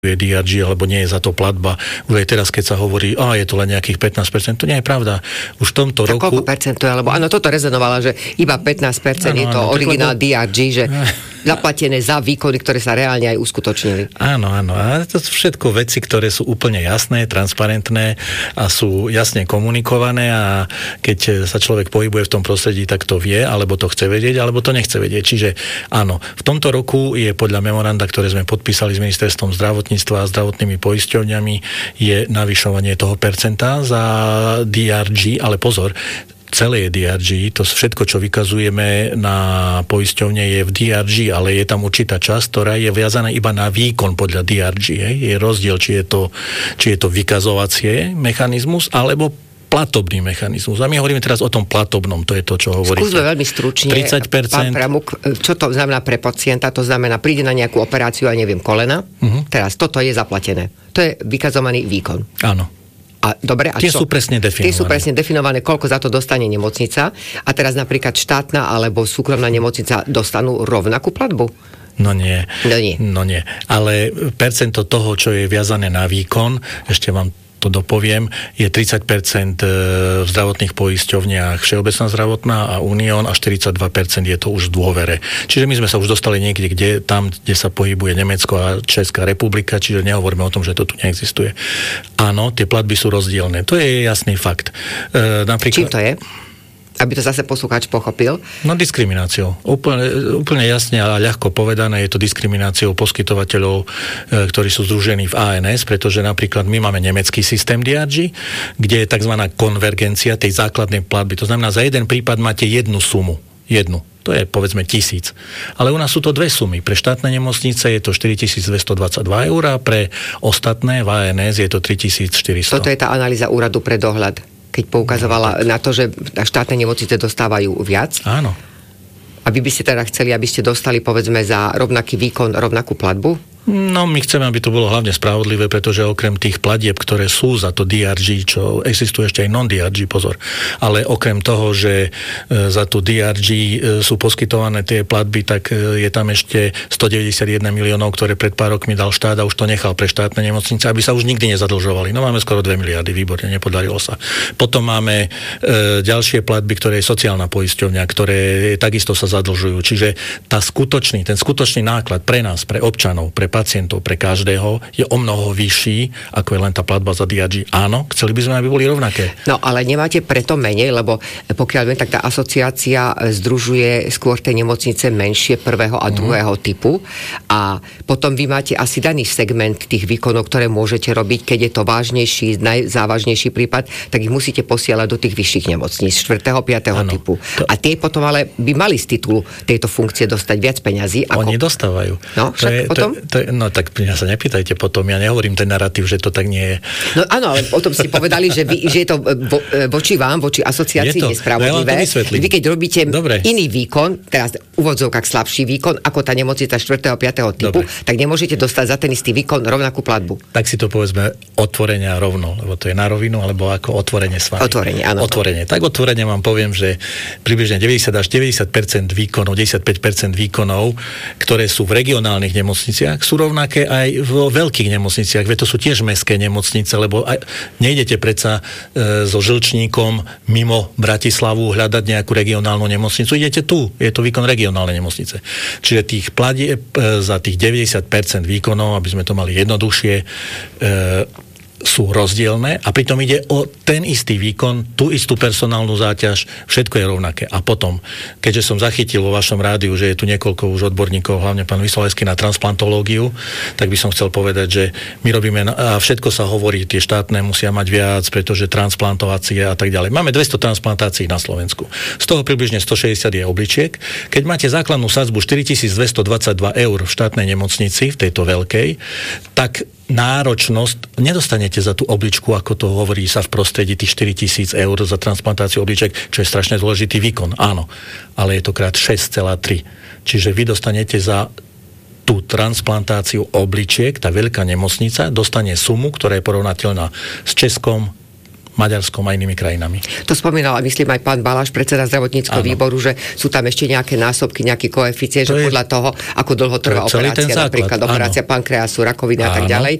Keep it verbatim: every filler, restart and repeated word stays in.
je dé er gé, alebo nie je za to platba. Už aj teraz, keď sa hovorí, a je to len nejakých pätnásť percent, to nie je pravda. Už v tomto tak roku... koľko percent to je? Lebo áno, toto rezonovalo, že iba pätnásť percent ano, je to áno, originál lebo... dé er gé, že zaplatené za výkony, ktoré sa reálne aj uskutočnili. Áno, áno. A to sú všetko veci, ktoré sú úplne jasné, transparentné a sú jasne komunikované a keď sa človek pohybuje v tom prostredí, tak to vie, alebo to chce vedieť, alebo to nechce vedieť. Čiže áno, v tomto roku je podľa memoranda, ktoré sme podpísali s ministerstvom zdravotníctva a zdravotnými poisťovňami, je navyšovanie toho percenta za dé er gé, ale pozor, celé je dé er gé, to všetko, čo vykazujeme na poisťovne je v dé er gé, ale je tam určitá časť, ktorá je viazaná iba na výkon podľa dé er gé. Hej. Je rozdiel, či je to, či je to vykazovacie mechanizmus, alebo platobný mechanizmus. A my hovoríme teraz o tom platobnom, to je to, čo hovoríte. Skúsme veľmi stručne, tridsať percent. Pán Pramuk, čo to znamená pre pacienta? To znamená, príde na nejakú operáciu, a neviem, kolena. Uh-huh. Teraz toto je zaplatené. To je vykazovaný výkon. Áno. A dobre, a tie čo? sú presne definované. Tie sú presne definované, koľko za to dostane nemocnica. A teraz napríklad štátna alebo súkromná nemocnica dostanú rovnakú platbu? No nie. No nie. No nie. Ale percento toho, čo je viazané na výkon, ešte vám to dopoviem, je tridsať percent v zdravotných poisťovniach Všeobecná zdravotná a Unión a štyridsaťdva percent je to už v dôvere. Čiže my sme sa už dostali niekde, kde, tam, kde sa pohybuje Nemecko a Česká republika, čiže nehovoríme o tom, že to tu neexistuje. Áno, tie platby sú rozdielne. To je jasný fakt. E, napríklad... Čím to je? Aby to zase poslucháč pochopil. No diskrimináciou. Úplne, úplne jasne a ľahko povedané je to diskrimináciou poskytovateľov, e, ktorí sú združení v á en es, pretože napríklad my máme nemecký systém dé er gé, kde je tzv. Konvergencia tej základnej platby. To znamená, za jeden prípad máte jednu sumu. Jednu. To je povedzme tisíc. Ale u nás sú to dve sumy. Pre štátne nemocnice je to štyritisícdvestodvadsaťdva eur a pre ostatné v á en es je to tritisícštyristo. Toto je tá analýza úradu pre dohľad, keď poukazovala na to, že štátne nemocnice dostávajú viac. Áno. A vy by ste teda chceli, aby ste dostali, povedzme, za rovnaký výkon rovnakú platbu? No, my chceme, aby to bolo hlavne spravodlivé, pretože okrem tých platieb, ktoré sú za to dé er gé, čo existuje ešte aj non-dé er gé, pozor, ale okrem toho, že za to dé er gé sú poskytované tie platby, tak je tam ešte stodeväťdesiatjeden miliónov, ktoré pred pár rokmi dal štát a už to nechal pre štátne nemocnice, aby sa už nikdy nezadlžovali. No máme skoro dve miliardy, výborne, nepodarilo sa. Potom máme e, ďalšie platby, ktoré je sociálna poisťovňa, ktoré takisto sa zadlžujú. Čiže tá skutočný, ten skutočný náklad pre nás, pre občanov, pre pacientov, pre každého je o mnoho vyšší, ako je len tá platba za dé er gé. Áno, chceli by sme, aby boli rovnaké. No, ale nemáte preto menej, lebo pokiaľ viem, tak tá asociácia združuje skôr tie nemocnice menšie prvého a druhého uh-huh. typu a potom vy máte asi daný segment tých výkonov, ktoré môžete robiť, keď je to vážnejší, najzávažnejší prípad, tak ich musíte posielať do tých vyšších nemocníc, štvrtého piateho typu. To... A tie potom ale by mali z titulu tejto funkcie dostať viac peňazí. Ako... Oni dostávajú. No, však to je, potom... To, to je, no tak mňa sa nepýtajte potom, ja nehovorím ten narratív, že to tak nie je. No áno, ale potom si povedali, že, vy, že je to vo, voči vám, voči asociácii to, nespravodlivé. No vy keď robíte Dobre. iný výkon, teraz v úvodzovkách slabší výkon, ako tá nemocnica štvrtého piateho typu, Dobre. tak nemôžete dostať za ten istý výkon rovnakú platbu. Tak si to povedzme otvorene a rovno, lebo to je na rovinu, alebo ako otvorene s vami. Otvorene, áno. Otvorene. Tak otvorene vám poviem, že približne deväťdesiat až deväťdesiat percent výkonov, deväťdesiatpäť percent výkonov, ktoré sú v regionálnych nemocniciach, sú rovnaké aj vo veľkých nemocniciach. Veď to sú tiež mestské nemocnice, lebo aj, nejdete predsa e, so žlčníkom mimo Bratislavu hľadať nejakú regionálnu nemocnicu. Idete tu. Je to výkon regionálnej nemocnice. Čiže tých platieb e, za tých deväťdesiat percent výkonov, aby sme to mali jednoduchšie, e, sú rozdielne a pritom ide o ten istý výkon, tú istú personálnu záťaž, všetko je rovnaké. A potom, keďže som zachytil vo vašom rádiu, že je tu niekoľko už odborníkov, hlavne pán Vysolajský na transplantológiu, tak by som chcel povedať, že my robíme, a všetko sa hovorí, tie štátne musia mať viac, pretože transplantovacie a tak ďalej. Máme dvesto transplantácií na Slovensku. Z toho približne stošesťdesiat je obličiek. Keď máte základnú sadzbu štyritisícdvestodvadsaťdva eur v štátnej nemocnici, v tejto veľkej, tak náročnosť, nedostanete za tú obličku, ako to hovorí sa v prostredí, tých štyritisíc eur za transplantáciu obličiek, čo je strašne dôležitý výkon, áno, ale je to krát šesť celá tri. Čiže vy dostanete za tú transplantáciu obličiek, tá veľká nemocnica dostane sumu, ktorá je porovnateľná s Českom, Maďarskom a inými krajinami. To spomínal, myslím, aj pán Baláš, predseda zdravotníckeho výboru, že sú tam ešte nejaké násobky, nejaký koeficient, že podľa toho, ako dlho trvá operácia, napríklad áno. operácia pankreasu, rakoviny a tak ďalej.